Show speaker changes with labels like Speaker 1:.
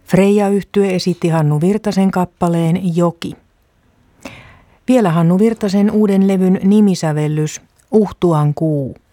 Speaker 1: Freija-yhtye esitti Hannu Virtasen kappaleen Joki. Vielä Hannu Virtasen uuden levyn nimisävellys Uhtuan kuu.